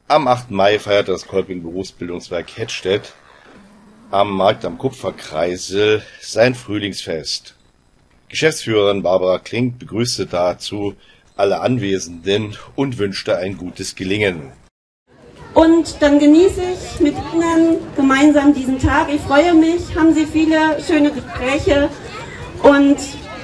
Am 8. Mai feiert das Kolping Berufsbildungswerk Hettstedt am Markt am Kupferkreisel sein Frühlingsfest. Geschäftsführerin Barbara Klink begrüßte dazu alle Anwesenden und wünschte ein gutes Gelingen. Und dann genieße ich mit Ihnen gemeinsam diesen Tag. Ich freue mich, haben Sie viele schöne Gespräche und